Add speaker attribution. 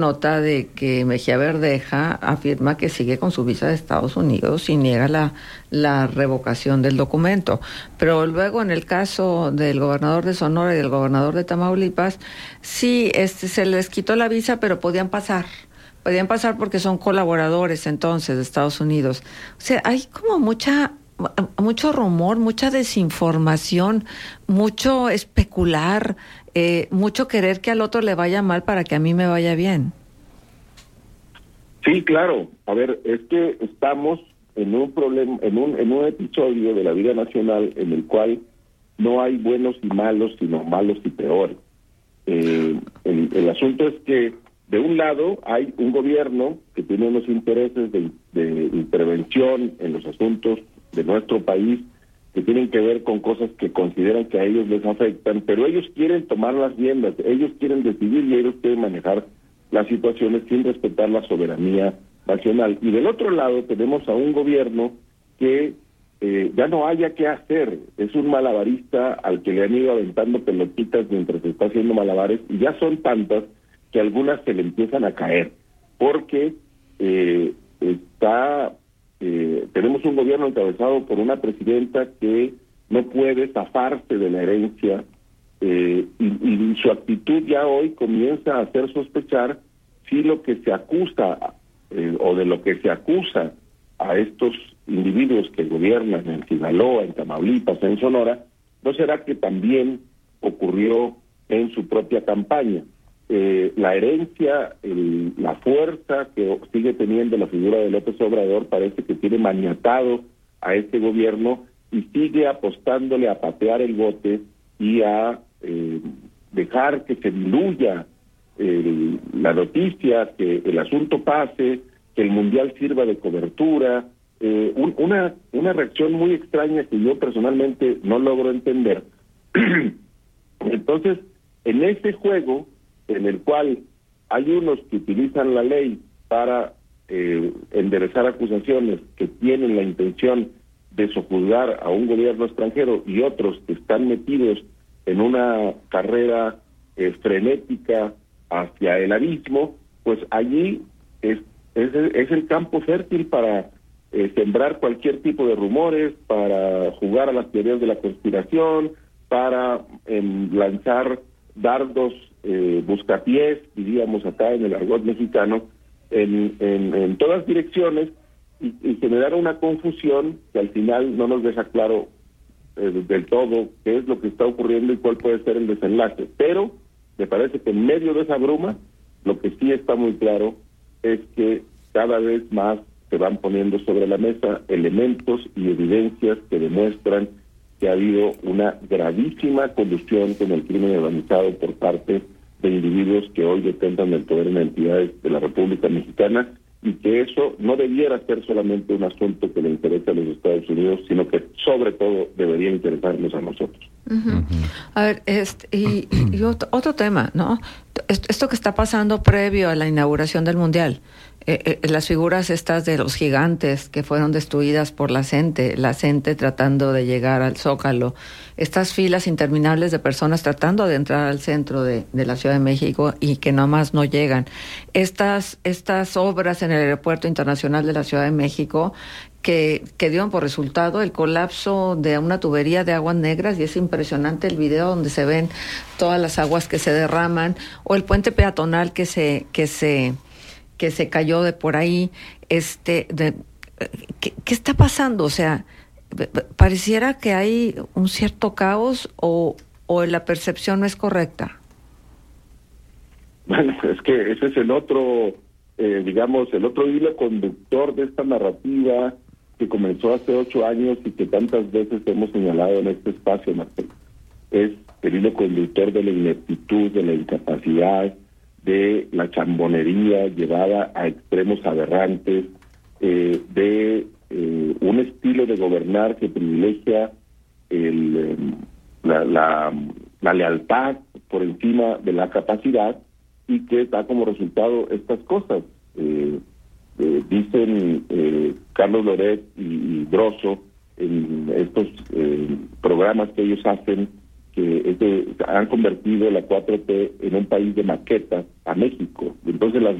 Speaker 1: nota de que Mejía Verdeja afirma que sigue con su visa de Estados Unidos y niega la revocación del documento. Pero luego, en el caso del gobernador de Sonora y del gobernador de Tamaulipas, sí, se les quitó la visa, pero podían pasar. Podían pasar porque son colaboradores entonces de Estados Unidos. O sea, hay como mucho rumor, mucha desinformación, mucho especular, mucho querer que al otro le vaya mal para que a mí me vaya bien.
Speaker 2: Sí, claro. A ver, es que estamos en un problema, en un episodio de la vida nacional en el cual no hay buenos y malos, sino malos y peores. El asunto es que de un lado hay un gobierno que tiene unos intereses de intervención en los asuntos de nuestro país que tienen que ver con cosas que consideran que a ellos les afectan, pero ellos quieren tomar las riendas, ellos quieren decidir y ellos quieren manejar las situaciones sin respetar la soberanía nacional. Y del otro lado tenemos a un gobierno que ya no haya qué hacer, es un malabarista al que le han ido aventando pelotitas mientras está haciendo malabares, y ya son tantas que algunas se le empiezan a caer, porque tenemos un gobierno encabezado por una presidenta que no puede zafarse de la herencia, y su actitud ya hoy comienza a hacer sospechar si lo que se acusa o de lo que se acusa a estos individuos que gobiernan en Sinaloa, en Tamaulipas, en Sonora, ¿no será que también ocurrió en su propia campaña? La herencia, la fuerza que sigue teniendo la figura de López Obrador parece que tiene maniatado a este gobierno y sigue apostándole a patear el bote y a dejar que se diluya la noticia, que el asunto pase, que el Mundial sirva de cobertura, una reacción muy extraña que yo personalmente no logro entender. Entonces, en ese juego en el cual hay unos que utilizan la ley para enderezar acusaciones que tienen la intención de sojuzgar a un gobierno extranjero y otros que están metidos en una carrera frenética hacia el abismo, pues allí es el campo fértil para sembrar cualquier tipo de rumores, para jugar a las teorías de la conspiración, para lanzar dardos buscapiés, diríamos acá en el argot mexicano, en todas direcciones, y generar una confusión que al final no nos deja claro del todo qué es lo que está ocurriendo y cuál puede ser el desenlace. Pero me parece que en medio de esa bruma, lo que sí está muy claro es que cada vez más se van poniendo sobre la mesa elementos y evidencias que demuestran que ha habido una gravísima colusión con el crimen organizado por parte de individuos que hoy detentan el poder en entidades de la República Mexicana, y que eso no debiera ser solamente un asunto que le interesa a los Estados Unidos, sino que sobre todo debería interesarnos a nosotros.
Speaker 1: Uh-huh. A ver, y otro tema, ¿no? Esto que está pasando previo a la inauguración del Mundial, las figuras estas de los gigantes que fueron destruidas por la CENTE tratando de llegar al Zócalo, estas filas interminables de personas tratando de entrar al centro de la Ciudad de México y que nomás no llegan, estas obras en el Aeropuerto Internacional de la Ciudad de México que dieron por resultado el colapso de una tubería de aguas negras, y es impresionante el video donde se ven todas las aguas que se derraman, o el puente peatonal que se cayó de por ahí. ¿Qué está pasando? O sea, pareciera que hay un cierto caos, o la percepción no es correcta.
Speaker 2: Bueno, es que ese es el otro, el otro hilo conductor de esta narrativa que comenzó hace 8 años y que tantas veces hemos señalado en este espacio, Marcelo. Es el hilo conductor de la ineptitud, de la incapacidad, de la chambonería llevada a extremos aberrantes, de un estilo de gobernar que privilegia la lealtad por encima de la capacidad, y que da como resultado estas cosas. Dicen Carlos Loret y Broso en estos programas que ellos hacen que han convertido la 4T en un país de maquetas a México. Entonces las